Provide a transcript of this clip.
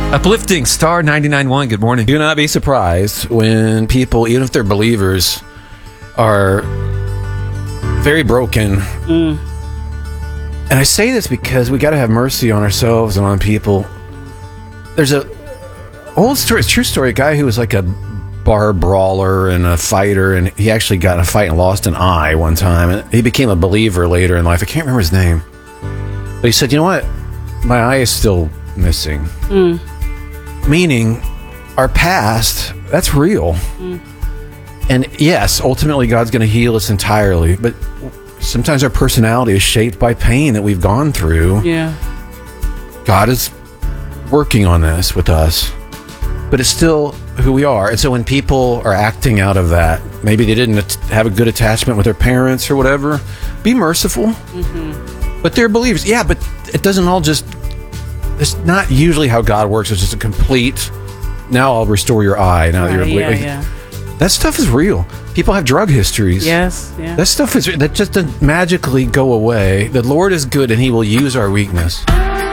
Uplifting Star 99.1. Good morning. Do not be surprised when people, even if they're believers, are very broken. And I say this because we got to have mercy on ourselves and on people. There's a old story, true story, a guy who was like a bar brawler and a fighter, and he actually got in a fight and lost an eye one time, and he became a believer later in life. I can't remember his name, but he said, you know what, my eye is still missing. Meaning our past, that's real. And yes, ultimately God's going to heal us entirely, but sometimes our personality is shaped by pain that we've gone through. Yeah. God is working on this with us, but it's still who we are. And so when people are acting out of that, maybe they didn't have a good attachment with their parents or whatever, be merciful. But they're believers. Yeah, but it doesn't all just... It's not usually how God works. It's just a complete, now I'll restore your eye. Now that you're That stuff is real. People have drug histories. Yes. Yeah. That stuff is... That just doesn't magically go away. The Lord is good and he will use our weakness.